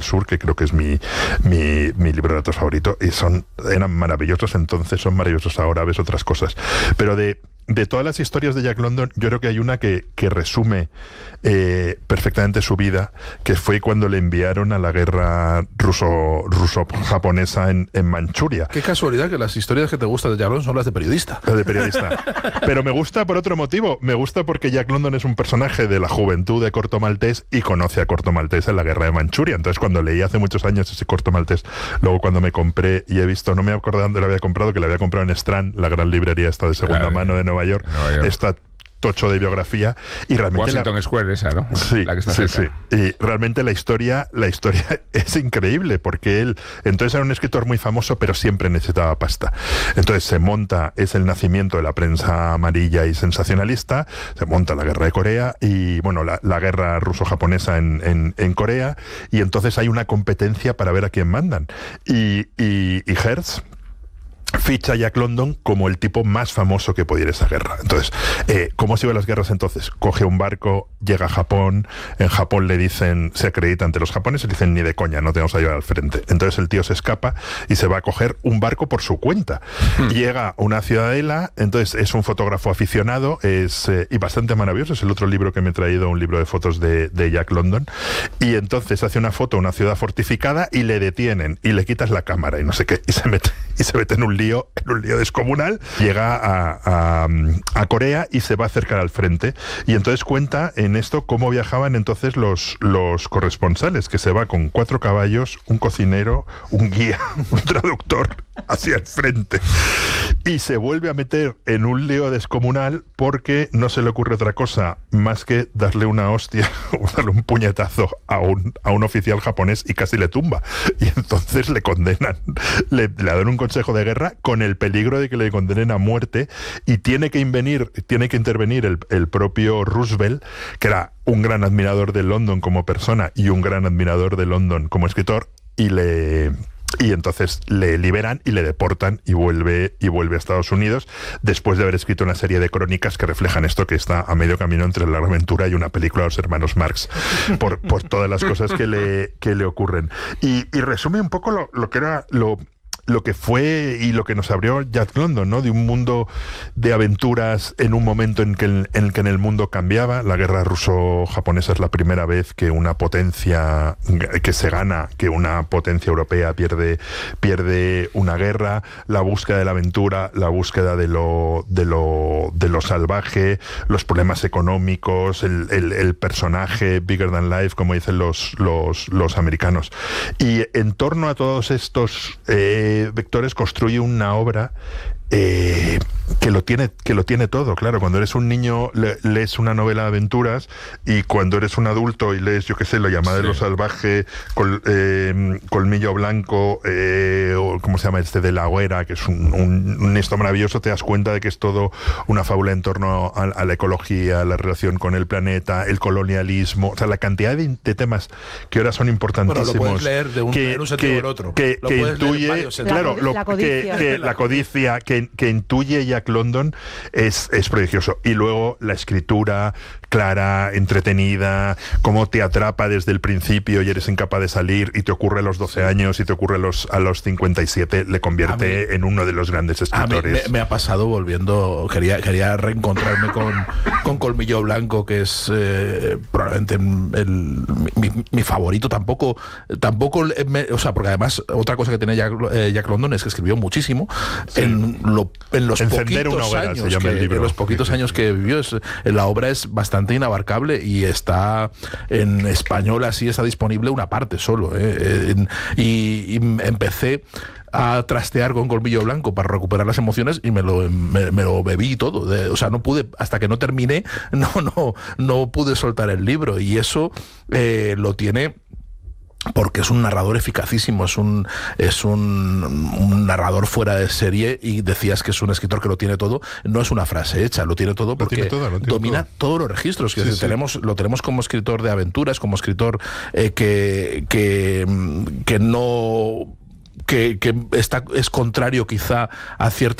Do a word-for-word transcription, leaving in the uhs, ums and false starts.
Sur, que creo que es mi, mi, mi libro de datos favorito, y son eran maravillosos entonces, son maravillosos ahora, ves otras cosas. Pero de... De todas las historias de Jack London, yo creo que hay una que, que resume eh, perfectamente su vida, que fue cuando le enviaron a la guerra ruso, ruso-japonesa en, en Manchuria. Qué casualidad que las historias que te gustan de Jack London son las de periodista. Las de periodista. Pero me gusta por otro motivo. Me gusta porque Jack London es un personaje de la juventud de Corto Maltés y conoce a Corto Maltés en la guerra de Manchuria. Entonces, cuando leí hace muchos años ese Corto Maltés, luego cuando me compré y he visto, no me acuerdo dónde lo había comprado, que lo había comprado en Strand, la gran librería esta de segunda claro, mano de Nueva York, Nueva York. Está tocho de biografía y realmente Washington la... Square esa, ¿no? Sí, la que está sí, cerca. sí. Y realmente la historia, la historia es increíble porque él, entonces era un escritor muy famoso, pero siempre necesitaba pasta. Entonces se monta, es el nacimiento de la prensa amarilla y sensacionalista, se monta la guerra de Corea y, bueno, la, la guerra ruso-japonesa en, en, en Corea, y entonces hay una competencia para ver a quién mandan. Y, y, y Hearst ficha a Jack London como el tipo más famoso que podía ir a esa guerra. Entonces, eh, ¿cómo se iban las guerras entonces? Coge un barco, llega a Japón, en Japón le dicen, se acredita ante los japoneses, le dicen, ni de coña, no te vamos a llevar al frente. Entonces el tío se escapa y se va a coger un barco por su cuenta. Hmm. Llega a una ciudadela, entonces es un fotógrafo aficionado, es eh, y bastante maravilloso, es el otro libro que me he traído, un libro de fotos de, de Jack London, y entonces hace una foto a una ciudad fortificada y le detienen, y le quitas la cámara y no sé qué, y se mete, y se mete en un lío, en un lío descomunal, llega a, a, a Corea y se va a acercar al frente, y entonces cuenta en esto cómo viajaban entonces los, los corresponsales, que se va con cuatro caballos, un cocinero, un guía, un traductor hacia el frente, y se vuelve a meter en un lío descomunal porque no se le ocurre otra cosa más que darle una hostia o darle un puñetazo a un, a un oficial japonés, y casi le tumba, y entonces le condenan, le, le dan un consejo de guerra con el peligro de que le condenen a muerte, y tiene que intervenir, tiene que intervenir el, el propio Roosevelt, que era un gran admirador de London como persona y un gran admirador de London como escritor, y le... Y entonces le liberan y le deportan y vuelve y vuelve a Estados Unidos después de haber escrito una serie de crónicas que reflejan esto, que está a medio camino entre La Aventura y una película de los hermanos Marx, por, por todas las cosas que le, que le ocurren. Y, y resume un poco lo, lo que era lo... lo que fue y lo que nos abrió Jack London, ¿no? De un mundo de aventuras en un momento en que el, en el que en el mundo cambiaba. La guerra ruso-japonesa es la primera vez que una potencia que se gana, que una potencia europea pierde, pierde una guerra. La búsqueda de la aventura, la búsqueda de lo, de lo, de lo salvaje, los problemas económicos, el, el, el personaje bigger than life, como dicen los, los, los americanos. Y en torno a todos estos eh, vectores construye una obra eh, que lo tiene que lo tiene todo. Claro, cuando eres un niño le, lees una novela de aventuras, y cuando eres un adulto y lees, yo qué sé, La llamada sí. de lo salvaje, col, eh, Colmillo Blanco, eh, o cómo se llama este de La Hoguera, que es un, un, un esto maravilloso, te das cuenta de que es todo una fábula en torno a, a la ecología, la relación con el planeta, el colonialismo, o sea, la cantidad de, de temas que ahora son importantísimos. Bueno, lo puedes leer de un, que, en un sentido que, o el otro. Que, lo que puedes intuye, leer en claro, la, lo, la codicia, que, que la codicia que, que intuye Jack London es, es prodigioso. Y luego la escritura clara, entretenida, cómo te atrapa desde el principio y eres incapaz de salir, y te ocurre a los doce años y te ocurre a los, a los cincuenta y siete, le convierte mí, en uno de los grandes escritores. A mí me, me ha pasado volviendo, quería, quería reencontrarme con, con Colmillo Blanco, que es eh, probablemente el, mi, mi favorito. Tampoco, tampoco me, o sea, porque además otra cosa que tenía Jack, eh, Jack London es que escribió muchísimo. Sí. En, lo, en los Encender poquitos una hoguera, años se llama que, el libro. En los poquitos sí, sí. años que vivió, es, la obra es bastante inabarcable, y está en español, así está disponible una parte solo, ¿eh? En, y, y empecé a trastear con Colmillo Blanco para recuperar las emociones, y me lo, me, me lo bebí todo. De, o sea, no pude, hasta que no terminé, no, no, no pude soltar el libro, y eso eh, lo tiene porque es un narrador eficacísimo, es un es un, un narrador fuera de serie. Y decías que es un escritor que lo tiene todo. No es una frase hecha, lo tiene todo porque tiene todo, tiene domina todo. todos los registros. Que sí, sí. Tenemos, lo tenemos como escritor de aventuras, como escritor eh, que, que, que no... que, que está, es contrario quizá a cierta